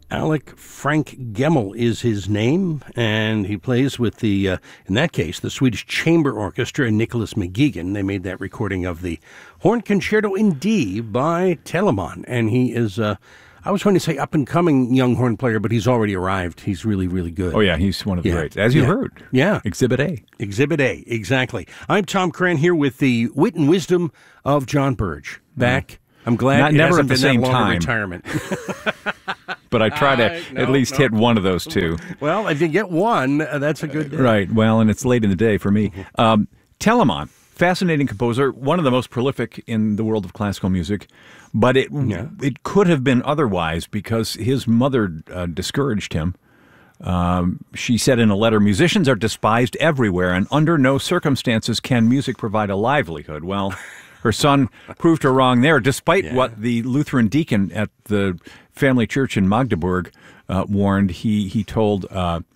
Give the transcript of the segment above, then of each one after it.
Alec Frank Gemmel is his name, and he plays with the, in that case, the Swedish Chamber Orchestra and Nicholas McGeegan. They made that recording of the Horn Concerto in D by Telemann, and he is, I was going to say up-and-coming young horn player, but he's already arrived. He's really, really good. Oh, yeah, he's one of the greats, as you heard. Yeah. Exhibit A. Exhibit A, exactly. I'm Tom Cran here with the wit and wisdom of John Burge. Back. I'm glad it never hasn't at the been same that long a time. retirement. But I try to at least hit one of those two. Well, if you get one, that's a good day. Right. Well, and it's late in the day for me. Telemann, fascinating composer, one of the most prolific in the world of classical music. But it could have been otherwise because his mother discouraged him. She said in a letter, "Musicians are despised everywhere, and under no circumstances can music provide a livelihood." Well, her son proved her wrong there, despite what the Lutheran deacon at the family church in Magdeburg warned. He told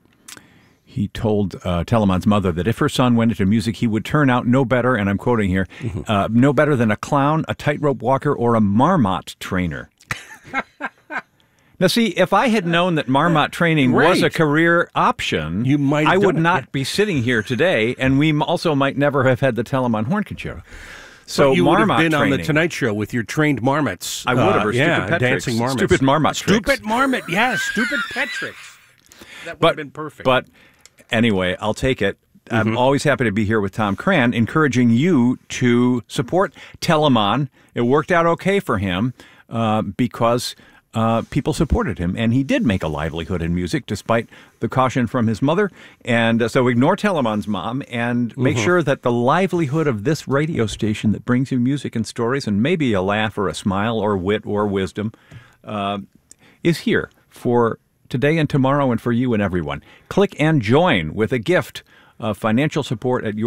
Telemann's mother that if her son went into music, he would turn out no better, and I'm quoting here, no better than a clown, a tightrope walker, or a marmot trainer. Now, see, if I had known that marmot training was a career option, I would not be sitting here today, and we also might never have had the Telemann Horn Concerto. So you would have been on the Tonight Show with your trained marmots. I would have, or stupid Petricks. Dancing marmots. Stupid marmot tricks. Stupid marmot, stupid Petricks. That would have been perfect. But anyway, I'll take it. I'm always happy to be here with Tom Cran, encouraging you to support Telemann. It worked out okay for him because people supported him, and he did make a livelihood in music despite the caution from his mother. And so ignore Telemann's mom and make sure that the livelihood of this radio station that brings you music and stories and maybe a laugh or a smile or wit or wisdom is here for today and tomorrow and for you and everyone. Click and join with a gift of financial support at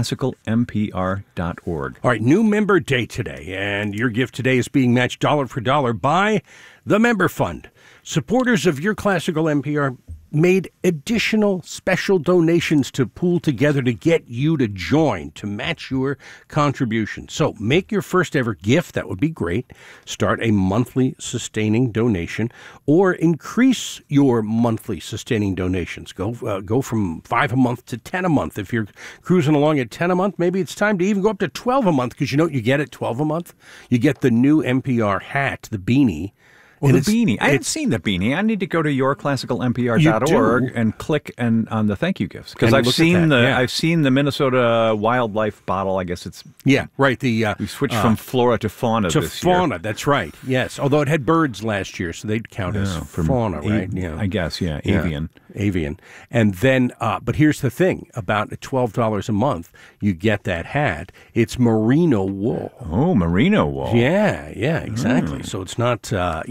yourclassicalmpr.org. All right, new member day today, and your gift today is being matched dollar for dollar by the Member Fund. Supporters of Your Classical NPR made additional special donations to pool together to get you to join, to match your contribution. So make your first ever gift. That would be great. Start a monthly sustaining donation or increase your monthly sustaining donations. Go from 5 a month to 10 a month. If you're cruising along at 10 a month, maybe it's time to even go up to 12 a month, because you know what you get at 12 a month? You get the new NPR hat, the beanie. Well, the beanie. I haven't seen the beanie. I need to go to yourclassicalmpr.org and click on the thank you gifts, because I've seen the Minnesota wildlife bottle. I guess it's right. We switched from flora to fauna this year. That's right. Yes, although it had birds last year, so they'd count as fauna, right? I guess avian. Avian. And then, but here's the thing: about $12 a month, you get that hat. It's merino wool. Oh, merino wool. Yeah, exactly. So it's not,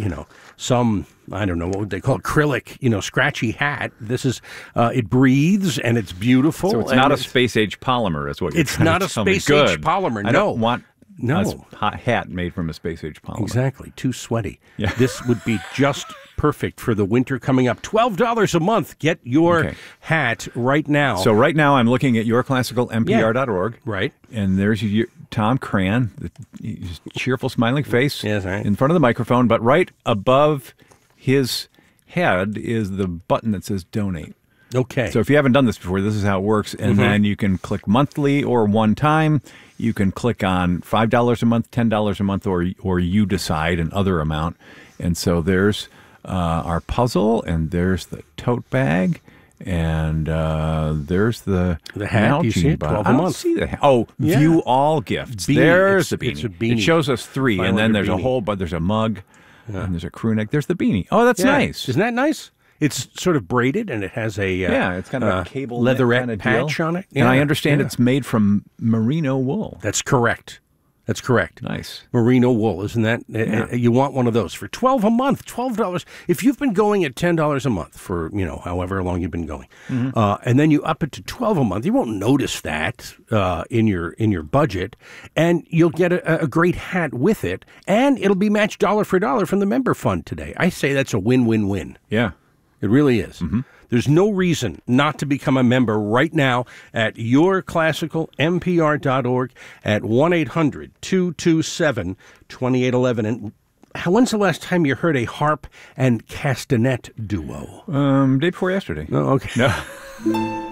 some, I don't know, what would they call it, acrylic, scratchy hat. This is, it breathes and it's beautiful. So it's not a space-age polymer, is what you're trying to tell me. It's not a space-age polymer, no. I don't want a hat made from a space-age polymer. Exactly. Too sweaty. Yeah. This would be just perfect for the winter coming up. $12 a month. Get your hat right now. So right now I'm looking at yourclassicalmpr.org. Right. And there's Tom Cran, the cheerful, smiling face in front of the microphone. But right above his head is the button that says donate. Okay. So if you haven't done this before, this is how it works. And then you can click monthly or one time. You can click on $5 a month, $10 a month, or you decide an other amount. And so there's our puzzle, and there's the tote bag, and there's the hat. You see it? 12 a month. I don't see the hat. Oh, view all gifts. There's the beanie. It's a beanie. It shows us 3, and then there's a whole, but there's a mug, and there's a crew neck. There's the beanie. Oh, that's nice. Isn't that nice? It's sort of braided, and it has a it's kind of a cable leatherette kind of patch on it. And I understand it's made from merino wool. That's correct. That's correct. Nice. Merino wool, isn't that? You want one of those for $12 a month. $12. If you've been going at $10 a month for, however long you've been going, and then you up it to $12 a month, you won't notice that in your budget, and you'll get a great hat with it, and it'll be matched dollar for dollar from the Member Fund today. I say that's a win-win-win. Yeah. It really is. There's no reason not to become a member right now at yourclassicalmpr.org at 1-800-227-2811. And when's the last time you heard a harp and castanet duo? Day before yesterday. Oh, okay. No.